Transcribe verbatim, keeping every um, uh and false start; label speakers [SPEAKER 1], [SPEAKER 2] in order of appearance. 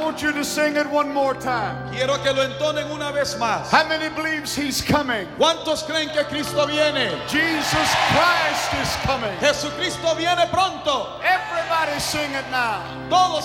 [SPEAKER 1] want you to sing it one more time.
[SPEAKER 2] Quiero que lo entonen una vez más.
[SPEAKER 1] How many believes he's coming?
[SPEAKER 2] ¿Cuántos creen que Cristo viene?
[SPEAKER 1] Jesus Christ is coming.
[SPEAKER 2] Jesucristo viene pronto.
[SPEAKER 1] Everybody sing it now.
[SPEAKER 2] Todos